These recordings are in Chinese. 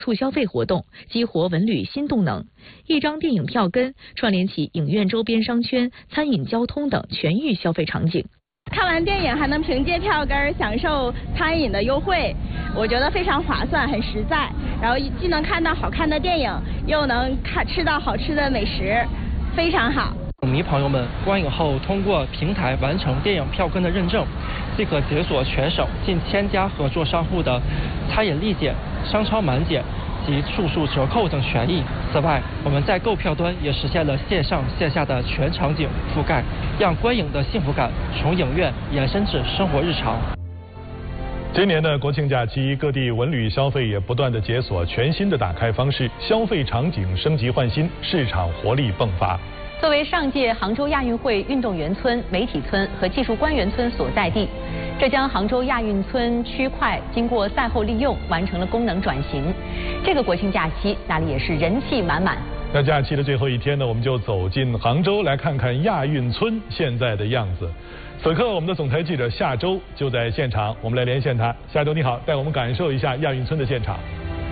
促消费活动，激活文旅新动能。一张电影票根串联起影院周边商圈、餐饮、交通等全域消费场景。 看完电影还能凭借票根享受餐饮的优惠，我觉得非常划算，很实在。然后既能看到好看的电影，又能吃到好吃的美食，非常好。 影迷朋友们观影后通过平台完成电影票根的认证，即可解锁全省近1000家合作商户的餐饮立减、商超满减及住宿折扣等权益。此外，我们在购票端也实现了线上线下的全场景覆盖，让观影的幸福感从影院延伸至生活日常。 今年的国庆假期，各地文旅消费也不断的解锁全新的打开方式，消费场景升级换新，市场活力迸发。 作为上届杭州亚运会运动员村、媒体村和技术官员村所在地，浙江杭州亚运村区块经过赛后利用，完成了功能转型。这个国庆假期，那里也是人气满满。 那假期的最后一天呢，我们就走进杭州，来看看亚运村现在的样子。此刻，我们的总台记者夏周就在现场，我们来连线他。夏周你好，带我们感受一下亚运村的现场。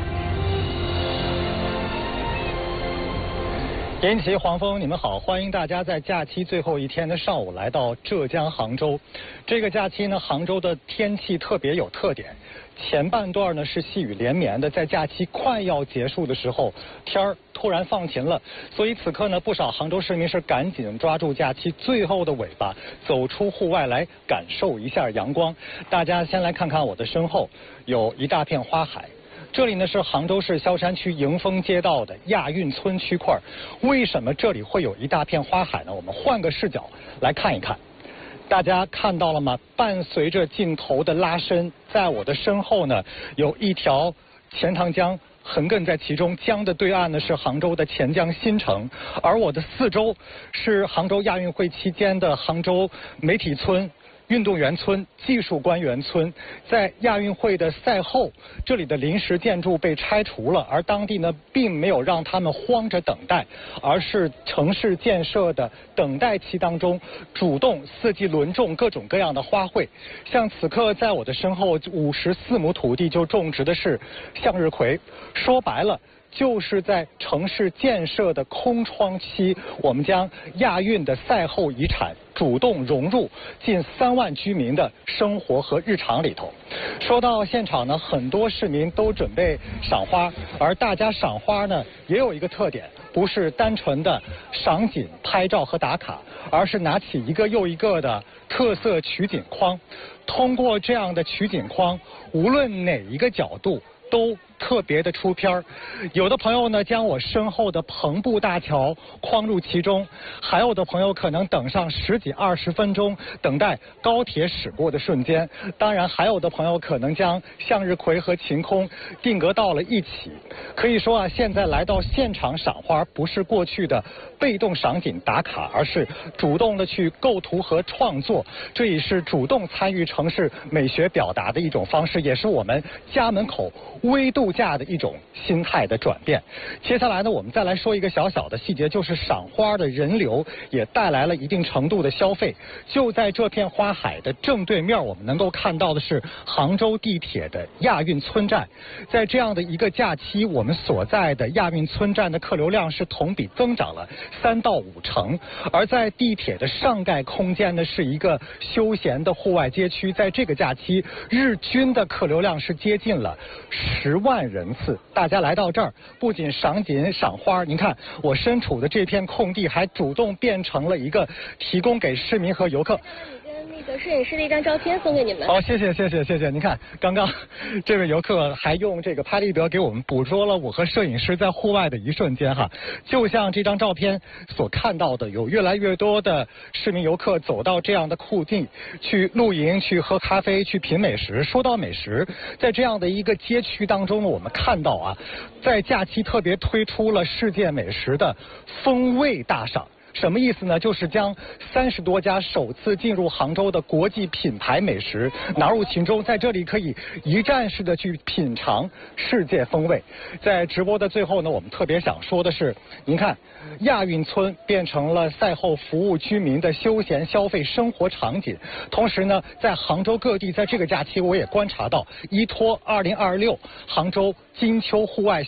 严琦、黄峰，你们好！欢迎大家在假期最后一天的上午来到浙江杭州。这个假期呢，杭州的天气特别有特点。前半段呢是细雨连绵的，在假期快要结束的时候，天儿突然放晴了，所以此刻呢，不少杭州市民是赶紧抓住假期最后的尾巴，走出户外来感受一下阳光。大家先来看看我的身后，有一大片花海。这里呢是杭州市萧山区迎风街道的亚运村区块。为什么这里会有一大片花海呢？我们换个视角来看一看。大家看到了吗？伴随着镜头的拉伸，在我的身后呢，有一条钱塘江横亘在其中，江的对岸呢是杭州的钱江新城，而我的四周是杭州亚运会期间的杭州媒体村、运动员村、技术官员村。在亚运会的赛后，这里的临时建筑被拆除了，而当地呢并没有让他们慌着等待，而是城市建设的等待期当中，主动四季轮种各种各样的花卉。像此刻在我的身后54亩土地就种植的是向日葵，说白了就是在城市建设的空窗期，我们将亚运的赛后遗产主动融入近3万居民的生活和日常里头。说到现场呢，很多市民都准备赏花，而大家赏花呢也有一个特点，不是单纯的赏景、拍照和打卡，而是拿起一个又一个的特色取景框，通过这样的取景框，无论哪一个角度都特别的出片儿。有的朋友呢将我身后的篷布大桥框入其中，还有的朋友可能等上10几20分钟，等待高铁驶过的瞬间。当然还有的朋友可能将向日葵和晴空定格到了一起。可以说啊，现在来到现场赏花，不是过去的被动赏景打卡，而是主动的去构图和创作，这也是主动参与城市美学表达的一种方式，也是我们家门口微度假的一种心态的转变。接下来呢，我们再来说一个小小的细节，就是赏花的人流也带来了一定程度的消费。就在这片花海的正对面，我们能够看到的是杭州地铁的亚运村站。在这样的一个假期，我们所在的亚运村站的客流量是同比增长了3到5成，而在地铁的上盖空间呢，是一个休闲的户外街区。在这个假期，日均的客流量是接近了10万人次。大家来到这儿，不仅赏景赏花，您看我身处的这片空地还主动变成了一个提供给市民和游客那个摄影师的一张照片送给你们。 好，谢谢。您看，刚刚这位游客还用这个拍立得给我们捕捉了我和摄影师在户外的一瞬间哈。就像这张照片所看到的，有越来越多的市民游客走到这样的空地去露营、去喝咖啡、去品美食。说到美食，在这样的一个街区当中呢，我们看到啊，在假期特别推出了世界美食的风味大赏。 什么意思呢？就是将30多家首次进入杭州的国际品牌美食纳入其中，在这里可以一站式的去品尝世界风味。在直播的最后呢，我们特别想说的是，您看，亚运村变成了赛后服务居民的休闲消费生活场景。同时呢，在杭州各地，在这个假期我也观察到依托2026杭州金秋户外